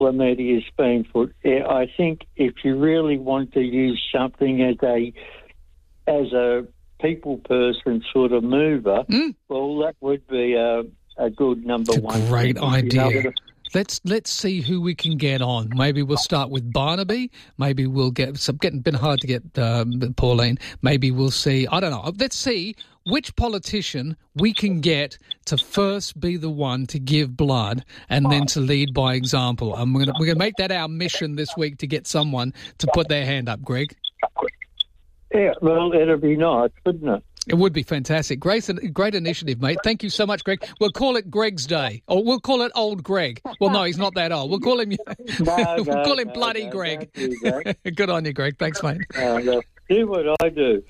Lametius Beanfoot. I think if you really want to use something as a people person sort of mover, well, that would be a good number one. Great idea. Let's see who we can get on. Maybe we'll start with Barnaby. Maybe we'll it's been hard to get Pauline. Maybe we'll see. I don't know. Let's see which politician we can get to first be the one to give blood and then to lead by example. And we're gonna make that our mission this week to get someone to put their hand up. Greg. Yeah, well, it'd be nice, wouldn't it? It would be fantastic. Great initiative, mate. Thank you so much, Greg. We'll call it Greg's Day. Or we'll call it Old Greg. Well, no, he's not that old. We'll call him Bloody Greg. Good on you, Greg. Thanks, mate. Do what I do.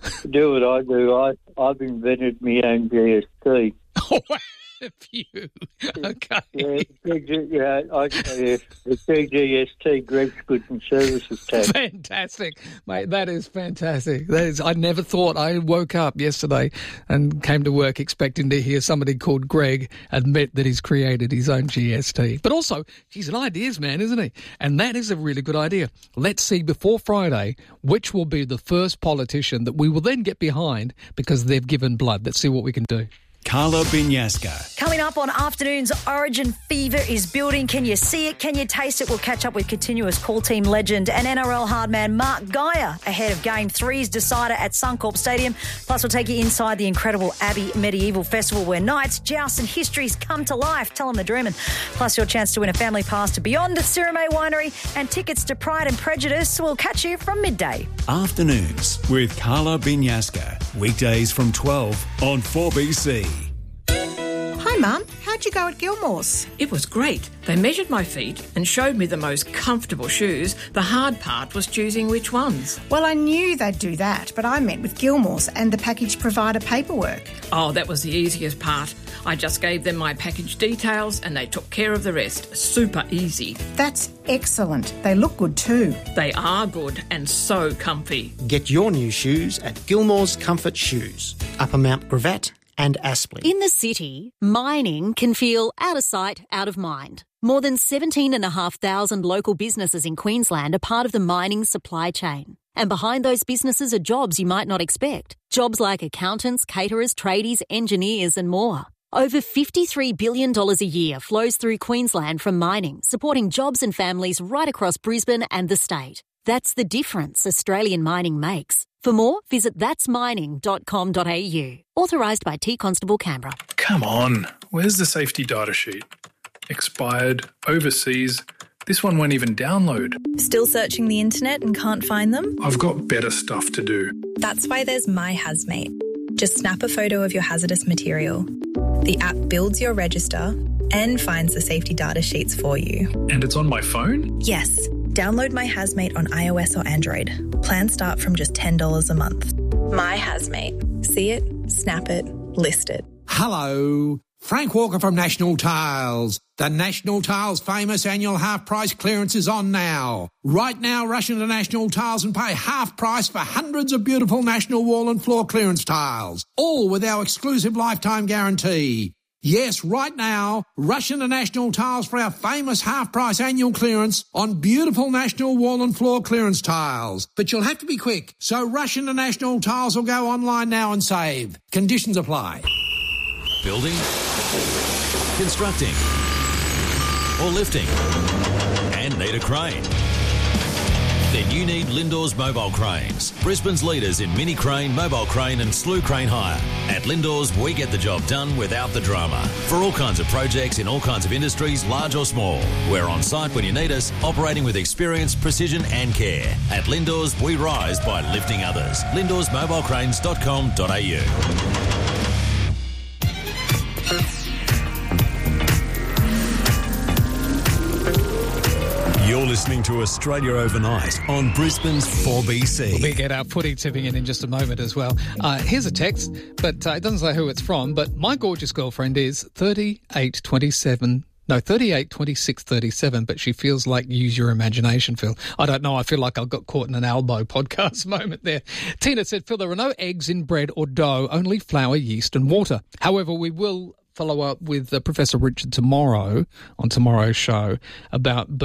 I've invented my own GST. Oh, have you? Okay. The GST, Greg's Goods and Services Tax. Fantastic, mate. That is fantastic. I never thought. I woke up yesterday and came to work expecting to hear somebody called Greg admit that he's created his own GST. But also, he's an ideas man, isn't he? And that is a really good idea. Let's see before Friday which will be the first politician that we will then get behind because they've given blood. Let's see what we can do. Carla Binyasca. Coming up on Afternoons, Origin fever is building. Can you see it? Can you taste it? We'll catch up with continuous call team legend and NRL hardman Mark Geyer ahead of Game 3's decider at Suncorp Stadium. Plus, we'll take you inside the incredible Abbey Medieval Festival where knights, jousts and histories come to life. Tell them they're dreaming. Plus, your chance to win a family pass to Beyond Sirime Winery and tickets to Pride and Prejudice. We'll catch you from midday. Afternoons with Carla Binyasca. Weekdays from 12 on 4BC. Hi, Mum. How'd you go at Gilmore's? It was great. They measured my feet and showed me the most comfortable shoes. The hard part was choosing which ones. Well, I knew they'd do that, but I met with Gilmore's and the package provider paperwork. Oh, that was the easiest part. I just gave them my package details and they took care of the rest. Super easy. That's excellent. They look good too. They are good and so comfy. Get your new shoes at Gilmore's Comfort Shoes, Upper Mount Gravatt and Aspley. In the city, mining can feel out of sight, out of mind. More than 17,500 local businesses in Queensland are part of the mining supply chain. And behind those businesses are jobs you might not expect. Jobs like accountants, caterers, tradies, engineers and more. Over $53 billion a year flows through Queensland from mining, supporting jobs and families right across Brisbane and the state. That's the difference Australian mining makes. For more, visit thatsmining.com.au. Authorised by T Constable Canberra. Come on, where's the safety data sheet? Expired, overseas. This one won't even download. Still searching the internet and can't find them? I've got better stuff to do. That's why there's My Hazmate. Just snap a photo of your hazardous material. The app builds your register and finds the safety data sheets for you. And it's on my phone? Yes. Download My Hazmate on iOS or Android. Plans start from just $10 a month. My Hazmate. See it, snap it, list it. Hello. Frank Walker from National Tiles. The National Tiles famous annual half-price clearance is on now. Right now, rush into National Tiles and pay half price for hundreds of beautiful National wall and floor clearance tiles, all with our exclusive lifetime guarantee. Yes, right now, rush into National Tiles for our famous half-price annual clearance on beautiful National wall and floor clearance tiles. But you'll have to be quick, so rush into National Tiles or go online now and save. Conditions apply. Building, constructing, or lifting, and need a crane? Then you need Lindor's Mobile Cranes, Brisbane's leaders in mini crane, mobile crane and slew crane hire. At Lindor's, we get the job done without the drama. For all kinds of projects in all kinds of industries, large or small. We're on site when you need us, operating with experience, precision and care. At Lindor's, we rise by lifting others. Lindor'sMobileCranes.com.au. You're listening to Australia Overnight on Brisbane's 4BC. We'll get our footy tipping in just a moment as well. Here's a text, but it doesn't say who it's from, but my gorgeous girlfriend is 382637, but she feels like use your imagination, Phil. I don't know. I feel like I got caught in an Albo podcast moment there. Tina said, Phil, there are no eggs in bread or dough, only flour, yeast and water. However, we will follow up with Professor Richard tomorrow on tomorrow's show about